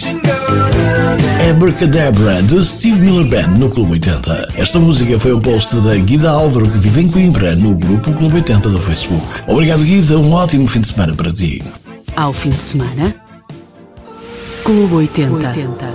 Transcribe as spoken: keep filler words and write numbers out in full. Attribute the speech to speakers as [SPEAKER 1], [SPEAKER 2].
[SPEAKER 1] Abracadabra, de Steve Miller Band, no Clube oitenta. Esta música foi um post da Guida Álvaro, que vive em Coimbra, no grupo Clube oitenta do Facebook. Obrigado, Guida, um ótimo fim de semana para ti.
[SPEAKER 2] Ao fim de semana, Clube oitenta.